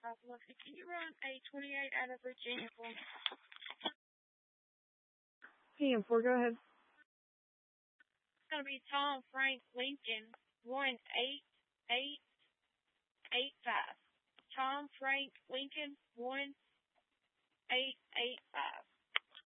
Lucy, can you run a 28 out of Virginia for me? PM4, go ahead. It's going to be Tom Frank Lincoln, 18885. Tom Frank Lincoln, 1885.